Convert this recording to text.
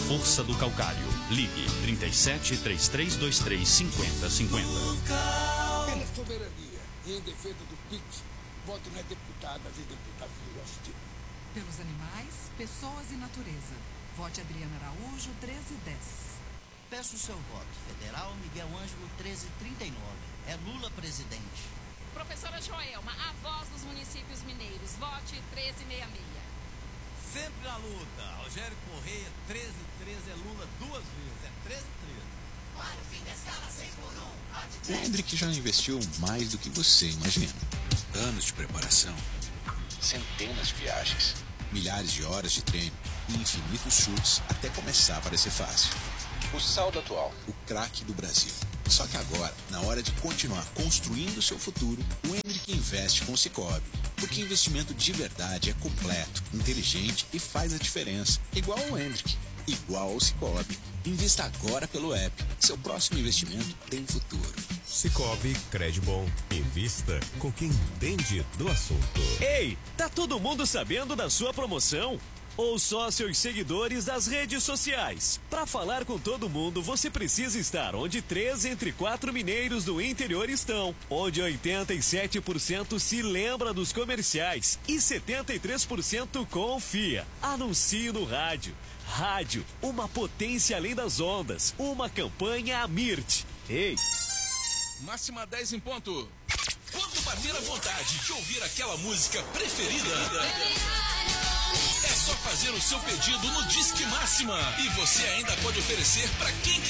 força do calcário. Ligue 37 3323 5050. Pela soberania e em defesa do PIX, voto nas deputadas e deputados do nosso time. Pelos animais, pessoas e natureza. Vote Adriana Araújo, 1310. Peço o seu voto. Federal Miguel Ângelo, 1339. É Lula presidente. Professora Joelma, a voz dos municípios mineiros. Vote 1366. Sempre na luta. Rogério Correia, 1313 é Lula duas vezes. É 1313. Para o fim da escala 6x1. O Hendrick já investiu mais do que você imagina. Anos de preparação, centenas de viagens, milhares de horas de treino e infinitos chutes até começar a parecer fácil. O saldo atual, o craque do Brasil. Só que agora, na hora de continuar construindo o seu futuro, o Hendrick investe com o Sicoob. Porque investimento de verdade é completo, inteligente e faz a diferença. Igual ao Hendrick, igual ao Sicoob. Invista agora pelo app. Seu próximo investimento tem futuro. Sicoob, Credbon, invista com quem entende do assunto. Ei, tá todo mundo sabendo da sua promoção? Ou só seus seguidores das redes sociais? Para falar com todo mundo, você precisa estar onde 3 entre 4 mineiros do interior estão, onde 87% se lembra dos comerciais e 73% confia. Anuncie no rádio. Rádio, uma potência além das ondas, uma campanha Amirt. Ei! Máxima 10 em ponto. Quando bater a vontade de ouvir aquela música preferida, é só fazer o seu pedido no Disque Máxima. E você ainda pode oferecer para quem quiser.